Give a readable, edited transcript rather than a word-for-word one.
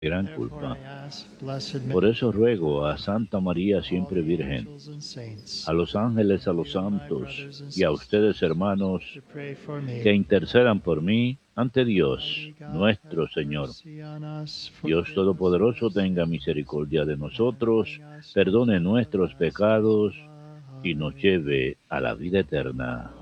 gran Therefore culpa. I ask, Blessed Por Mary, eso ruego a Santa María all siempre the Virgen, angels and a saints, los ángeles, a and los you, my santos brothers and y a ustedes, sisters, hermanos, to pray for me. que intercedan por mí ante Dios, Almighty God, have nuestro Señor. mercy on us, Dios forgive us our Todopoderoso tenga sins, misericordia de and nosotros, bring us into perdone nuestros everlasting pecados y nos life. lleve a la vida eterna.